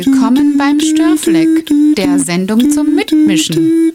Willkommen beim Störfleck, der Sendung zum Mitmischen.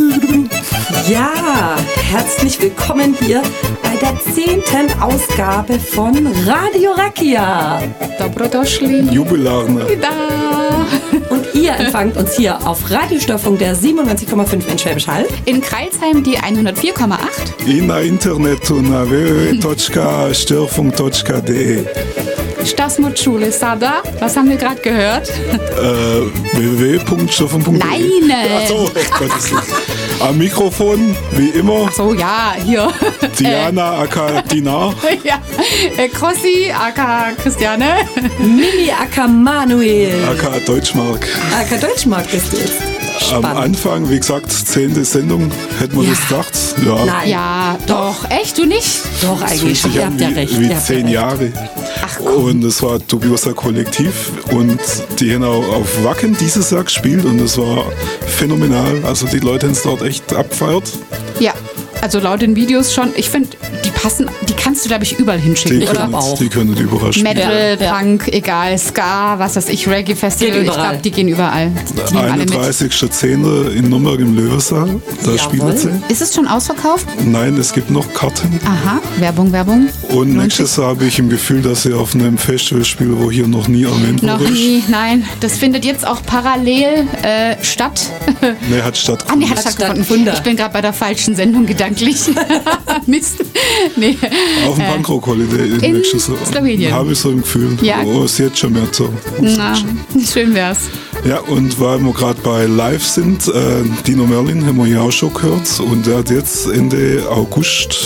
Ja, herzlich willkommen hier bei der 10. Ausgabe von Radio Rakia. Dobrodošli. Jubilarne. Da. Und ihr empfangt uns hier auf Radiostörfunk der 97,5 in Schwäbisch Hall. In Kreilsheim die 104,8. I na internetu na www.störfunk.de. Stasmut-Schule Sada. Was haben wir gerade gehört? www.störfunk.de. Nein! Achso, Gottes Willen. Am Mikrofon, wie immer, Ach so, ja, hier. Diana aka Dinar. Ja. Crossi, aka Christiane. Mimi aka Manuel. Aka Deutschmark. Aka Deutschmark bist du jetzt. Am Spannend. Anfang, wie gesagt, 10. Sendung, hätten wir Ja. das gedacht. Ja, Nein. Ja, doch. Echt, du nicht? Doch, das eigentlich. fühlt sich Ihr an habt ja recht. wie ihr habt 10 ja recht. Jahre. Ach komm. Und es war Dubiosa Kollektiv und die haben auch auf Wacken dieses Jahr gespielt und es war phänomenal. Also die Leute haben es dort echt abgefeiert. Ja, also laut den Videos schon. Ich finde, die passen, die kannst du, glaube ich, überall hinschicken, oder? auch. Die können überall spielen. Metal, Ja. Punk, egal, Ska, was weiß ich, Reggae-Festival. Geht Ich überall. glaube, die gehen überall. Die nehmen alle mit. 31.10. in Nürnberg im Löwensaal. Da Jawohl. spielen sie. Ist es schon ausverkauft? Nein, es gibt noch Karten. Aha, Werbung. Und Lohnt nächstes Jahr habe ich im Gefühl, dass sie auf einem Festival spielen, wo hier noch nie erwähnt Noch wurde. nie, nein. Das findet jetzt auch parallel statt. Nee, hat stattgefunden. Hat stattgefunden. stattgefunden. Ich bin gerade bei der falschen Sendung gedanklich. Mist. Nee. Auf dem Punkrock Holiday in nächstes Jahr. Slowenien. Habe ich so im Gefühl. Ja. Oh, es ist jetzt schon mehr so. Na, schön wär's. Ja, und weil wir gerade bei Live sind, Dino Merlin haben wir ja auch schon gehört und der hat jetzt Ende August